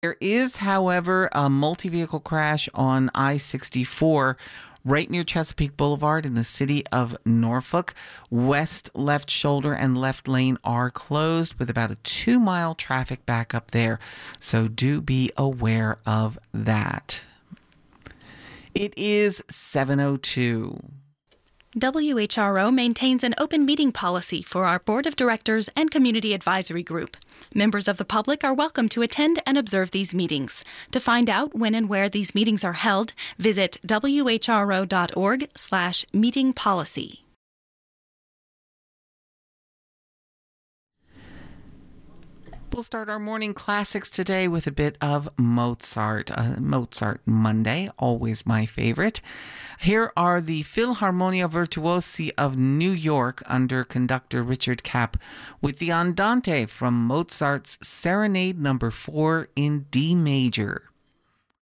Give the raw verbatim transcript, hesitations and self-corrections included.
There is, however, a multi-vehicle crash on I sixty-four right near Chesapeake Boulevard in the city of Norfolk. West left shoulder and left lane are closed with about a two-mile traffic backup there. So do be aware of that. It is seven oh two. W H R O maintains an open meeting policy for our Board of Directors and Community Advisory Group. Members of the public are welcome to attend and observe these meetings. To find out when and where these meetings are held, visit w h r o dot org slash meeting policy. We'll start our morning classics today with a bit of Mozart. Uh, Mozart Monday, always my favorite. Here are the Philharmonia Virtuosi of New York under conductor Richard Kapp with the Andante from Mozart's Serenade Number four in D major.